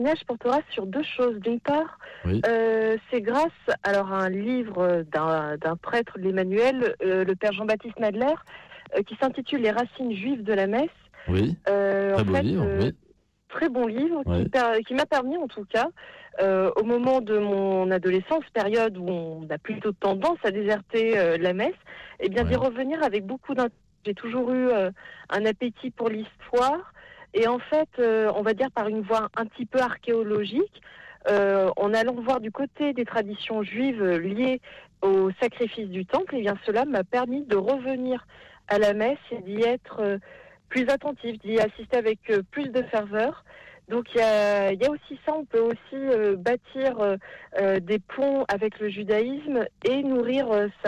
témoignage portera sur deux choses. D'une part, Oui. c'est grâce à un livre d'un prêtre de l'Emmanuel, le père Jean-Baptiste Madler, qui s'intitule Les racines juives de la messe. Oui. Très beau livre, oui. Très bon livre, Oui. qui m'a permis en tout cas, au moment de mon adolescence, période où on a plutôt tendance à déserter la messe, et bien d'y revenir avec beaucoup d'intérêt. J'ai toujours eu un appétit pour l'histoire, et en fait, on va dire par une voie un petit peu archéologique, en allant voir du côté des traditions juives liées au sacrifice du temple, et bien cela m'a permis de revenir à la messe et d'y être plus attentif, d'y assister avec plus de ferveur. Donc il y a aussi ça, on peut aussi bâtir des ponts avec le judaïsme et nourrir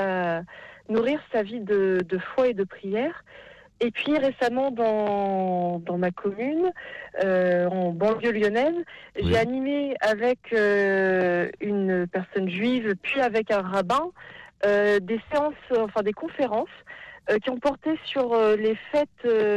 sa vie de foi et de prière. Et puis récemment dans ma commune, en banlieue lyonnaise, j'ai animé avec une personne juive, puis avec un rabbin, des séances, des conférences qui ont porté sur les fêtes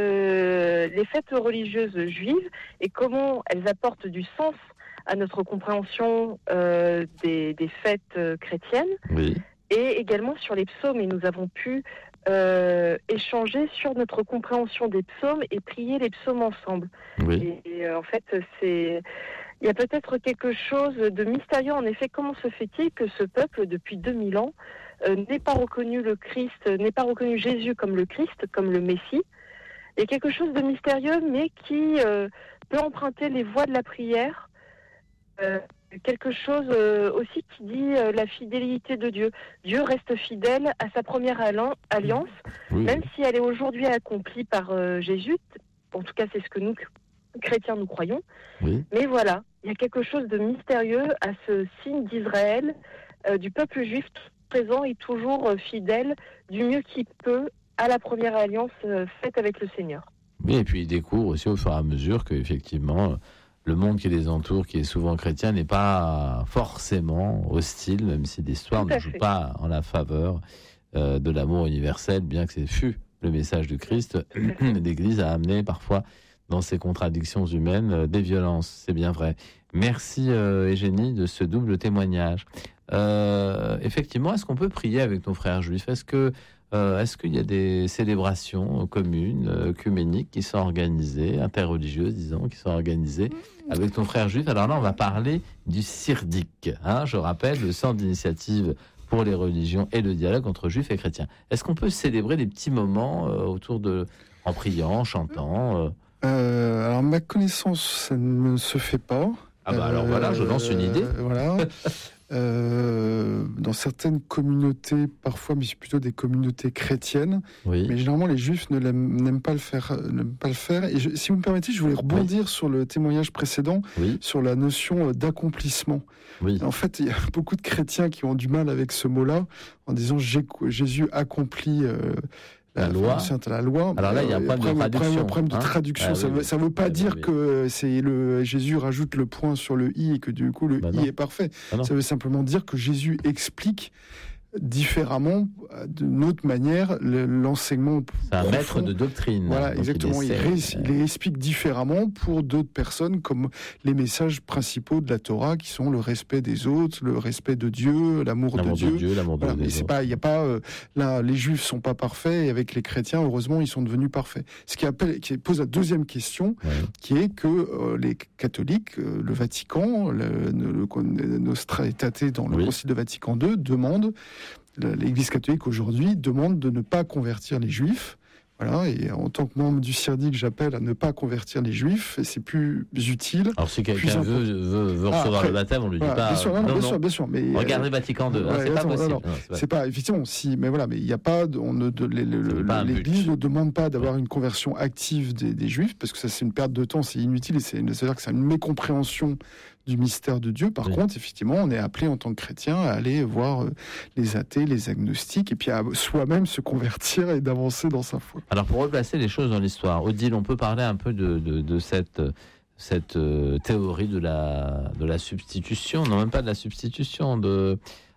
religieuses juives et comment elles apportent du sens à notre compréhension des fêtes chrétiennes. Oui. Et également sur les psaumes. Et nous avons pu échanger sur notre compréhension des psaumes et prier les psaumes ensemble. Oui. Et en fait, il y a peut-être quelque chose de mystérieux. En effet, comment se fait-il que ce peuple, depuis 2000 ans, n'ait pas reconnu le Christ, n'ait pas reconnu Jésus comme le Christ, comme le Messie? Il y a quelque chose de mystérieux, mais qui peut emprunter les voies de la prière. Quelque chose aussi qui dit la fidélité de Dieu. Dieu reste fidèle à sa première alliance, même si elle est aujourd'hui accomplie par Jésus. En tout cas, c'est ce que nous, chrétiens, nous croyons. Oui. Mais voilà, il y a quelque chose de mystérieux à ce signe d'Israël, du peuple juif présent et toujours fidèle, du mieux qu'il peut, à la première alliance faite avec le Seigneur. Oui, et puis il découvre aussi au fur et à mesure qu'effectivement, le monde qui les entoure, qui est souvent chrétien, n'est pas forcément hostile, même si l'histoire ne joue pas en la faveur de l'amour universel, bien que c'est fût le message du Christ. L'Église a amené parfois, dans ses contradictions humaines, des violences, c'est bien vrai. Merci Eugénie de ce double témoignage. Effectivement, est-ce qu'on peut prier avec nos frères juifs? Est-ce qu'il y a des célébrations communes, œcuméniques qui sont organisées, interreligieuses, disons, qui sont organisées avec nos frères juifs? Alors là, on va parler du Sirdik. Je rappelle, le Centre d'initiative pour les religions et le dialogue entre juifs et chrétiens. Est-ce qu'on peut célébrer des petits moments en priant, en chantant Alors, ma connaissance, ça ne se fait pas. Alors voilà, je lance une idée. Voilà. Dans certaines communautés, parfois, mais c'est plutôt des communautés chrétiennes, mais généralement les juifs n'aiment pas le faire. Et si vous me permettez, je voulais rebondir sur le témoignage précédent, sur la notion d'accomplissement. En fait, il y a beaucoup de chrétiens qui ont du mal avec ce mot-là, en disant Jésus accomplit la loi. Alors là, il y a un problème de traduction. Ça veut pas dire que c'est Jésus rajoute le point sur le i et que du coup le i est parfait. Ça veut simplement dire que Jésus explique différemment, d'une autre manière, l'enseignement. C'est un maître de doctrine. Voilà, exactement. Il explique différemment pour d'autres personnes, comme les messages principaux de la Torah, qui sont le respect des autres, le respect de Dieu, l'amour de Dieu. L'amour voilà, de mais Dieu. il y a pas là, les Juifs sont pas parfaits, et avec les chrétiens, heureusement, ils sont devenus parfaits. Ce qui pose la deuxième question, qui est que les catholiques, le Vatican, le Nostra Aetate dans le Concile de Vatican II demandent. L'Église catholique aujourd'hui demande de ne pas convertir les Juifs. Voilà, et en tant que membre du Sirdik, j'appelle à ne pas convertir les Juifs, et c'est plus utile. Alors si quelqu'un veut recevoir le baptême, on lui dit pas. Bien sûr, mais regardez Vatican II, c'est pas possible. C'est pas effectivement mais il n'y a pas, l'Église ne demande pas d'avoir une conversion active des Juifs, parce que ça c'est une perte de temps, c'est inutile, et c'est-à-dire que c'est une mécompréhension du mystère de Dieu. Par contre, effectivement, on est appelé en tant que chrétien à aller voir les athées, les agnostiques, et puis à soi-même se convertir et d'avancer dans sa foi. Alors, pour replacer les choses dans l'histoire, Odile, on peut parler un peu de cette théorie de la substitution, non même pas de la substitution,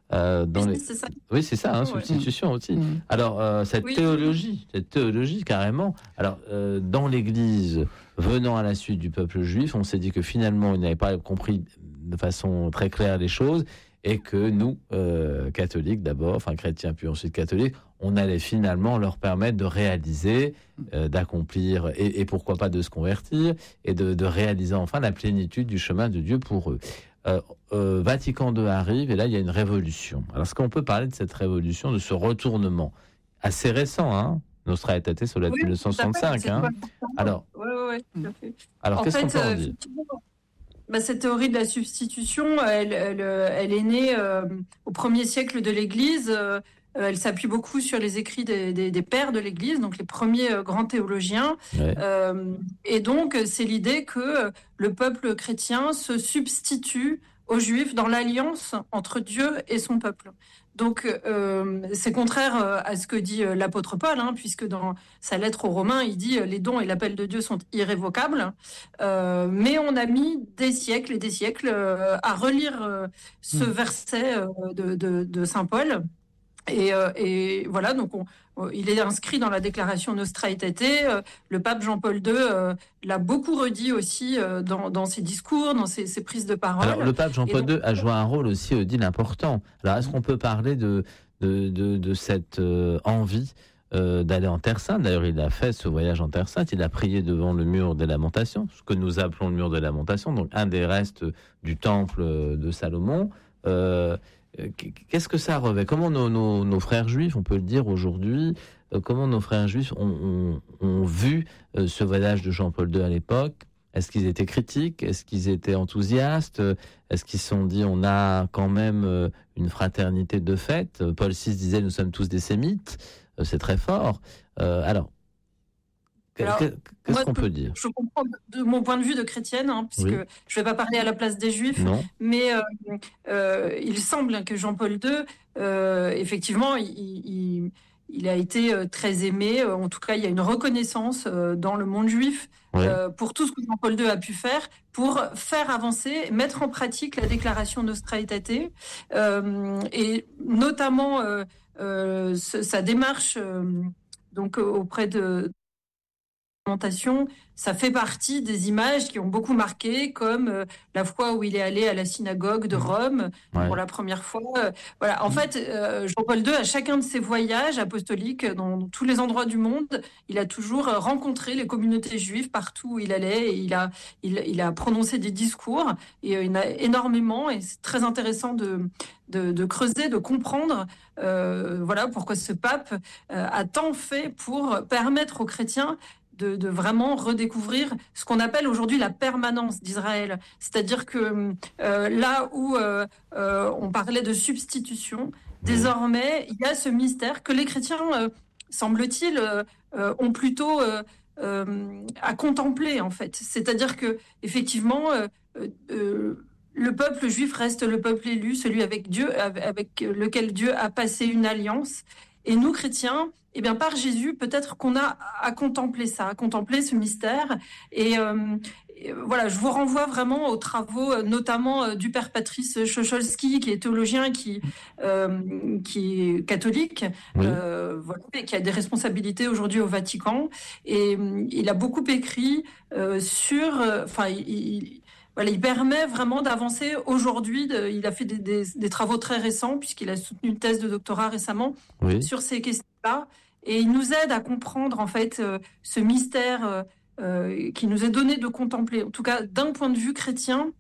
C'est ça. Oui, c'est ça, substitution aussi. Alors, cette théologie, carrément. Alors, dans l'Église, venant à la suite du peuple juif, on s'est dit que finalement, ils n'avaient pas compris de façon très claire les choses, et que nous, catholiques d'abord, enfin chrétiens puis ensuite catholiques, on allait finalement leur permettre de réaliser, d'accomplir, et pourquoi pas de se convertir, et de réaliser enfin la plénitude du chemin de Dieu pour eux. Vatican II arrive, et là il y a une révolution. Alors est-ce qu'on peut parler de cette révolution, de ce retournement assez récent, Nostra Aetate, sur la 1965. Alors, tout à fait. Alors qu'est-ce qu'on peut en dire ? Cette théorie de la substitution, elle est née au 1er siècle de l'Église. Elle s'appuie beaucoup sur les écrits des pères de l'Église, donc les premiers grands théologiens. Ouais. Et donc, c'est l'idée que le peuple chrétien se substitue aux Juifs dans l'alliance entre Dieu et son peuple. Donc, c'est contraire à ce que dit l'apôtre Paul, puisque dans sa lettre aux Romains, il dit « les dons et l'appel de Dieu sont irrévocables ». Mais on a mis des siècles et des siècles à relire ce verset de saint Paul. Et voilà, donc il est inscrit dans la déclaration Nostra Aetate. Le pape Jean-Paul II l'a beaucoup redit aussi dans ses discours, dans ses prises de parole. Alors le pape Jean-Paul II a joué un rôle aussi, Odile, important. Alors est-ce qu'on peut parler de cette envie d'aller en Terre Sainte ? D'ailleurs, il a fait ce voyage en Terre Sainte. Il a prié devant le mur des Lamentations, ce que nous appelons le mur des Lamentations, donc un des restes du temple de Salomon. Qu'est-ce que ça revêt ? Comment nos frères juifs, on peut le dire aujourd'hui, comment nos frères juifs ont vu ce voyage de Jean-Paul II à l'époque ? Est-ce qu'ils étaient critiques ? Est-ce qu'ils étaient enthousiastes ? Est-ce qu'ils se sont dit on a quand même une fraternité de fait ? Paul VI disait nous sommes tous des sémites. C'est très fort. Alors, qu'est-ce qu'on peut dire ? Je comprends de mon point de vue de chrétienne, puisque je ne vais pas parler à la place des Juifs, mais il semble que Jean-Paul II, effectivement, il a été très aimé. En tout cas, il y a une reconnaissance dans le monde juif pour tout ce que Jean-Paul II a pu faire pour faire avancer, mettre en pratique la déclaration Nostra Aetate, et notamment sa démarche donc auprès de ça fait partie des images qui ont beaucoup marqué, comme la fois où il est allé à la synagogue de Rome pour la première fois. Voilà. En fait, Jean-Paul II, à chacun de ses voyages apostoliques dans tous les endroits du monde, il a toujours rencontré les communautés juives partout où il allait, et il a prononcé des discours, et il y en a énormément, et c'est très intéressant de creuser, de comprendre voilà pourquoi ce pape a tant fait pour permettre aux chrétiens de vraiment redécouvrir ce qu'on appelle aujourd'hui la permanence d'Israël. C'est-à-dire que là où on parlait de substitution, désormais, il y a ce mystère que les chrétiens, semble-t-il, ont plutôt à contempler, en fait. C'est-à-dire que, effectivement, le peuple juif reste le peuple élu, celui avec Dieu, avec lequel Dieu a passé une alliance. Et nous, chrétiens, par Jésus, peut-être qu'on a à contempler ça, à contempler ce mystère. Et voilà, je vous renvoie vraiment aux travaux, notamment du père Patrice Chocholski, qui est théologien, qui est catholique, et qui a des responsabilités aujourd'hui au Vatican. Et il a beaucoup écrit sur... il permet vraiment d'avancer aujourd'hui. Il a fait des travaux très récents, puisqu'il a soutenu une thèse de doctorat récemment sur ces questions-là. Et il nous aide à comprendre, en fait, ce mystère qui nous est donné de contempler. En tout cas, d'un point de vue chrétien,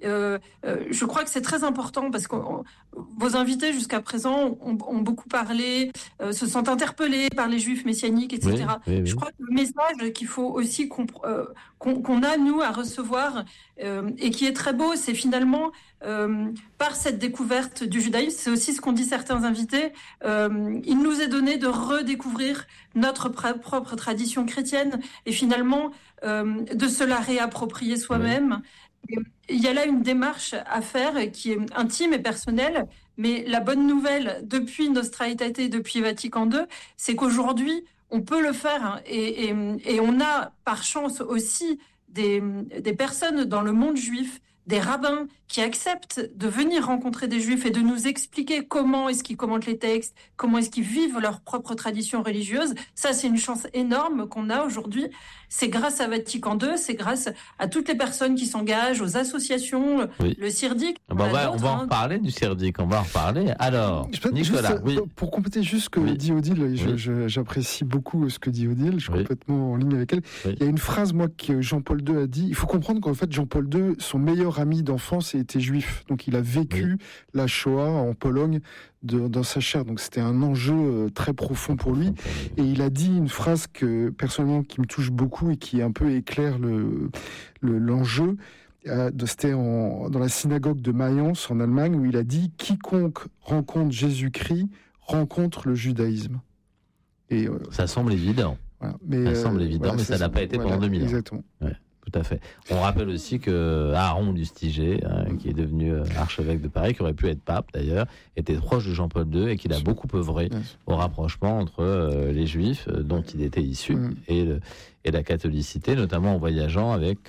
je crois que c'est très important, parce que vos invités jusqu'à présent ont beaucoup parlé, se sont interpellés par les juifs messianiques, etc. Je crois que le message qu'il faut aussi qu'on a, nous, à recevoir, et qui est très beau, c'est finalement, par cette découverte du judaïsme, c'est aussi ce qu'ont dit certains invités, il nous est donné de redécouvrir notre propre tradition chrétienne, et finalement, de se la réapproprier soi-même. Il y a là une démarche à faire qui est intime et personnelle, mais la bonne nouvelle depuis Nostra Aetate, depuis Vatican II, c'est qu'aujourd'hui, on peut le faire, et on a par chance aussi des personnes dans le monde juif, des rabbins qui acceptent de venir rencontrer des juifs et de nous expliquer comment est-ce qu'ils commentent les textes, comment est-ce qu'ils vivent leur propre tradition religieuse. Ça, c'est une chance énorme qu'on a aujourd'hui. C'est grâce à Vatican II, c'est grâce à toutes les personnes qui s'engagent, aux associations, le CIRDIC. On va en reparler du CIRDIC, on va en reparler. Alors, Nicolas, pour compléter juste ce que dit Odile, j'apprécie beaucoup ce que dit Odile, je suis complètement en ligne avec elle. Il y a une phrase, moi, que Jean-Paul II a dit. Il faut comprendre qu'en fait, Jean-Paul II, son meilleur ami d'enfance était juif. Donc, il a vécu la Shoah en Pologne dans sa chair. Donc, c'était un enjeu très profond pour lui. Et il a dit une phrase que, personnellement, qui me touche beaucoup et qui un peu éclaire l'enjeu. C'était dans la synagogue de Mayence, en Allemagne, où il a dit « Quiconque rencontre Jésus-Christ rencontre le judaïsme ». Et ça semble évident. Voilà. Ça semble évident, mais ça n'a pas été pendant 2000 ans. Exactement. Ouais, tout à fait. On rappelle aussi que Aaron Lustiger, qui est devenu archevêque de Paris, qui aurait pu être pape d'ailleurs, était proche de Jean-Paul II et qu'il a beaucoup œuvré au rapprochement entre les Juifs, dont il était issu, et la catholicité, notamment en voyageant avec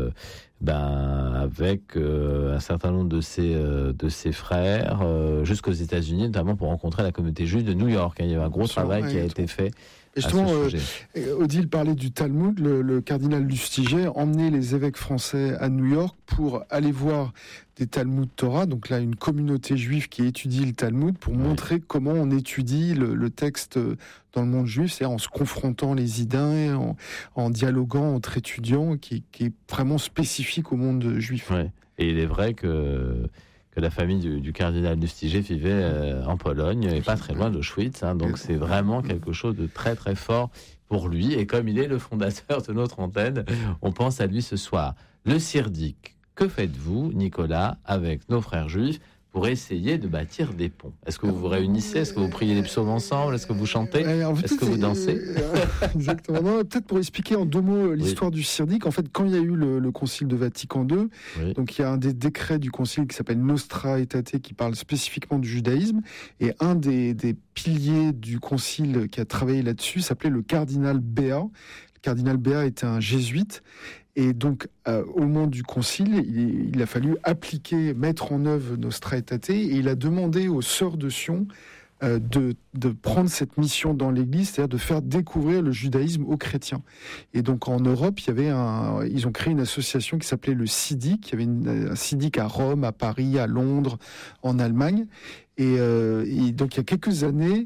un certain nombre de ses frères jusqu'aux États-Unis, notamment pour rencontrer la communauté juive de New York. Il y a eu un gros travail qui a été fait. Et justement, Odile parlait du Talmud. Le cardinal Lustiger emmenait les évêques français à New York pour aller voir des Talmud Torah, donc là une communauté juive qui étudie le Talmud, pour montrer comment on étudie le texte dans le monde juif, c'est-à-dire en se confrontant les idées, en dialoguant entre étudiants, qui est vraiment spécifique au monde juif. Ouais. Et il est vrai que la famille du cardinal Lustiger vivait en Pologne, et pas très loin d'Auschwitz, donc c'est vraiment quelque chose de très très fort pour lui, et comme il est le fondateur de notre antenne, on pense à lui ce soir. Le CIRDIC, que faites-vous, Nicolas, avec nos frères juifs pour essayer de bâtir des ponts? Est-ce que vous vous réunissez? Est-ce que vous priez les psaumes ensemble? Est-ce que vous chantez? Est-ce que vous dansez? Exactement. Non, peut-être pour expliquer en 2 mots l'histoire du CIRDIC. En fait, quand il y a eu le concile de Vatican II, donc il y a un des décrets du concile qui s'appelle Nostra Aetate, qui parle spécifiquement du judaïsme, et un des piliers du concile qui a travaillé là-dessus s'appelait le cardinal Béat. Le cardinal Béat était un jésuite. Et donc, au moment du concile, il a fallu mettre en œuvre Nostra Aetate, et il a demandé aux sœurs de Sion de prendre cette mission dans l'Église, c'est-à-dire de faire découvrir le judaïsme aux chrétiens. Et donc, en Europe, ils ont créé une association qui s'appelait le CIDIC. Il y avait un CIDIC à Rome, à Paris, à Londres, en Allemagne. Et donc, il y a quelques années,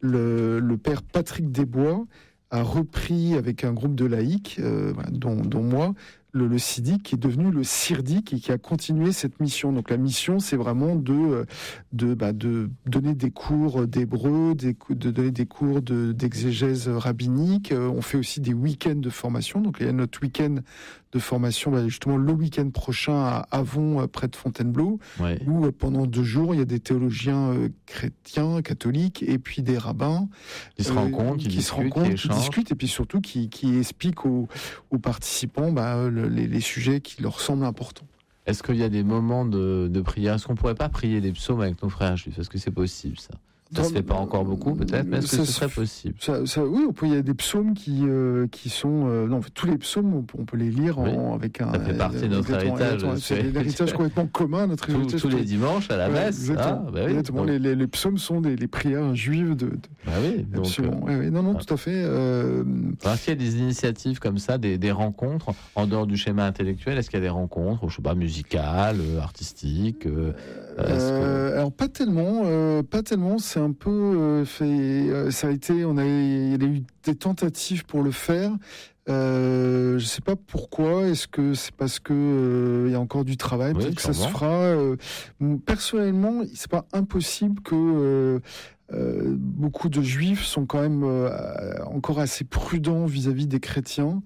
le père Patrick Desbois a repris avec un groupe de laïcs, dont moi, le CIDIC, qui est devenu le CIRDIC et qui a continué cette mission. Donc la mission, c'est vraiment de donner des cours d'hébreu, de donner des cours d'exégèse rabbinique. On fait aussi des week-ends de formation. Donc il y a notre week-end de formation, justement le week-end prochain à Avon, près de Fontainebleau, où pendant 2 jours, il y a des théologiens chrétiens, catholiques, et puis des rabbins qui se rencontrent, qui discutent, et puis surtout qui expliquent aux participants les sujets qui leur semblent importants. Est-ce qu'il y a des moments de prière? Est-ce qu'on ne pourrait pas prier les psaumes avec nos frères juifs? Est-ce que c'est possible, ça? Ça se fait pas encore beaucoup, peut-être, mais est-ce que ce serait possible? Oui, il y a des psaumes qui sont... non, tous les psaumes, on peut les lire avec un... Ça fait partie de notre héritage. C'est l'héritage complètement commun, notre héritage. Tous les dimanches, à la messe. Exactement. Les psaumes sont les prières juives de... Donc, tout à fait. Est-ce qu'il y a des initiatives comme ça, des rencontres, en dehors du schéma intellectuel? Est-ce qu'il y a des rencontres, je sais pas, musicales, artistiques? Alors, pas tellement. C'est un peu fait. Ça a été. Il y a eu des tentatives pour le faire. Je sais pas pourquoi. Est-ce que c'est parce que il y a encore du travail? Peut-être que ça se fera. Personnellement, c'est pas impossible que beaucoup de juifs sont quand même encore assez prudents vis-à-vis des chrétiens.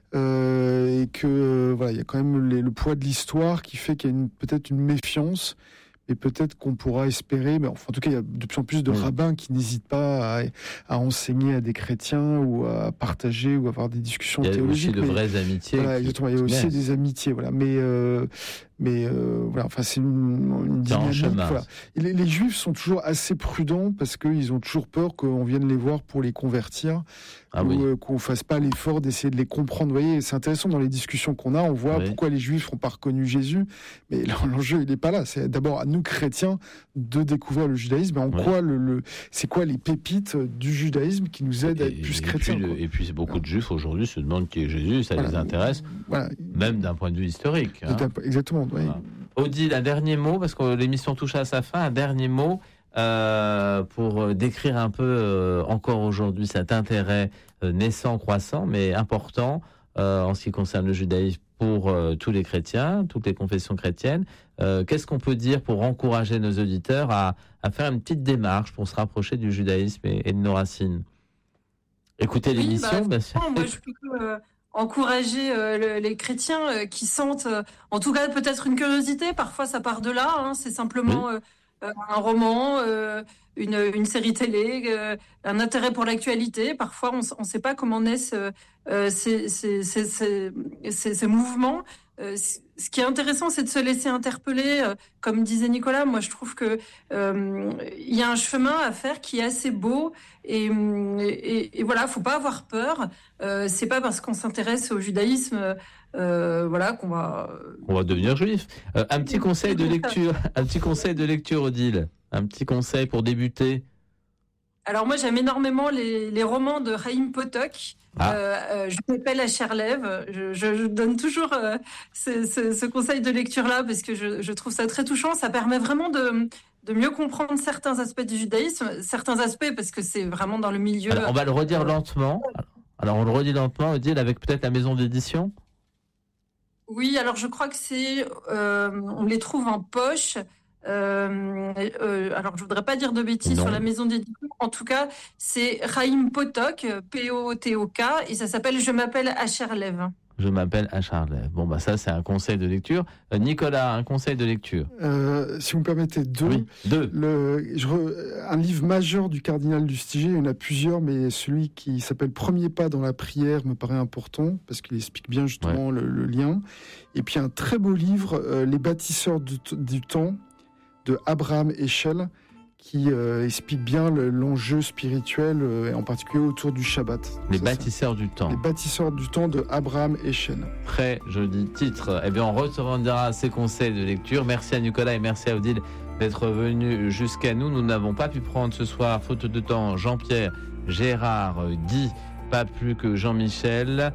Et que il y a quand même le poids de l'histoire qui fait qu'il y a peut-être une méfiance. Et peut-être qu'on pourra espérer, mais en tout cas, il y a de plus en plus de rabbins qui n'hésitent pas à enseigner à des chrétiens ou à partager ou à avoir des discussions théologiques. Il y a aussi de vraies amitiés. Il y a aussi des amitiés, Mais Mais voilà, enfin c'est une dynamique. Voilà. Et les Juifs sont toujours assez prudents parce qu'ils ont toujours peur qu'on vienne les voir pour les convertir, qu'on fasse pas l'effort d'essayer de les comprendre. Vous voyez, c'est intéressant dans les discussions qu'on a, on voit pourquoi les Juifs n'ont pas reconnu Jésus, mais l'enjeu il n'est pas là. C'est d'abord à nous chrétiens de découvrir le judaïsme. En quoi c'est quoi les pépites du judaïsme qui nous aident à être plus chrétiens. Et puis beaucoup de Juifs aujourd'hui se demandent qui est Jésus, ça les intéresse, même d'un point de vue historique. Exactement. Oui. Voilà. Odile, un dernier mot, parce que l'émission touche à sa fin, un dernier mot pour décrire un peu encore aujourd'hui cet intérêt naissant, croissant, mais important en ce qui concerne le judaïsme pour tous les chrétiens, toutes les confessions chrétiennes. Qu'est-ce qu'on peut dire pour encourager nos auditeurs à faire une petite démarche pour se rapprocher du judaïsme et de nos racines? Écoutez l'émission. Moi, je peux encourager les chrétiens qui sentent, en tout cas peut-être une curiosité, parfois ça part de là, c'est simplement un roman, une série télé, un intérêt pour l'actualité. Parfois on ne sait pas comment naissent ces mouvements. Ce qui est intéressant, c'est de se laisser interpeller. Comme disait Nicolas, moi je trouve que il y a un chemin à faire qui est assez beau et voilà, faut pas avoir peur. C'est pas parce qu'on s'intéresse au judaïsme qu'on va devenir juif. Un petit conseil de lecture, Odile. Un petit conseil pour débuter. Alors moi j'aime énormément les romans de Chaim Potok. Je m'appelle Asherlev. Je donne toujours ce conseil de lecture-là parce que je trouve ça très touchant. Ça permet vraiment de mieux comprendre certains aspects du judaïsme, certains aspects parce que c'est vraiment dans le milieu. Alors, on va le redire lentement. Alors on le redit lentement, Odile, avec peut-être la maison d'édition. Oui, alors je crois que on les trouve en poche. Alors je voudrais pas dire de bêtises sur la maison d'édition. En tout cas, c'est Chaim Potok, P-O-T-O-K, et ça s'appelle Je m'appelle Asherlev. Je m'appelle Asherlev. Bon, ça c'est un conseil de lecture. Nicolas, un conseil de lecture. Si vous me permettez, deux. Un livre majeur du cardinal Lustiger, il y en a plusieurs, mais celui qui s'appelle Premier pas dans la prière me paraît important, parce qu'il explique bien justement le lien. Et puis un très beau livre, Les bâtisseurs du temps, de Abraham Heschel, qui explique bien l'enjeu spirituel, et en particulier autour du Shabbat. Les bâtisseurs du temps. Les bâtisseurs du temps de Abraham Heschel. Très joli titre. Eh bien, on recevra ces conseils de lecture. Merci à Nicolas et merci à Odile d'être venus jusqu'à nous. Nous n'avons pas pu prendre ce soir, faute de temps, Jean-Pierre, Gérard, Guy, pas plus que Jean-Michel,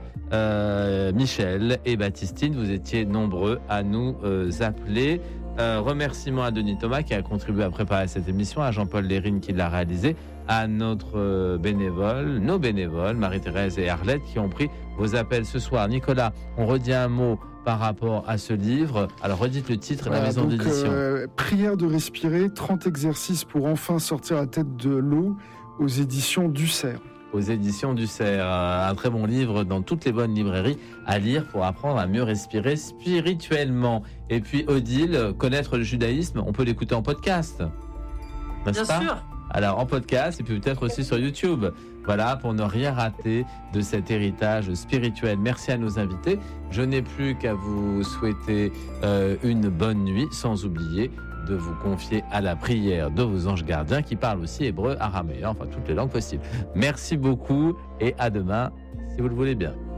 Michel et Baptistine. Vous étiez nombreux à nous appeler. Remerciements à Denis Thomas qui a contribué à préparer cette émission, à Jean-Paul Lérine qui l'a réalisé, à nos bénévoles, Marie-Thérèse et Arlette qui ont pris vos appels ce soir. Nicolas, on redit un mot par rapport à ce livre. Alors redites le titre et la maison d'édition. Prière de respirer, 30 exercices pour enfin sortir la tête de l'eau, aux éditions Dussert. Aux éditions Dussert, un très bon livre dans toutes les bonnes librairies à lire pour apprendre à mieux respirer spirituellement. Et puis Odile, connaître le judaïsme, on peut l'écouter en podcast, n'est-ce pas ? Bien sûr. Alors en podcast et puis peut-être aussi sur YouTube. Voilà, pour ne rien rater de cet héritage spirituel. Merci à nos invités. Je n'ai plus qu'à vous souhaiter une bonne nuit, sans oublier de vous confier à la prière de vos anges gardiens qui parlent aussi hébreu, araméen, enfin toutes les langues possibles. Merci beaucoup et à demain, si vous le voulez bien.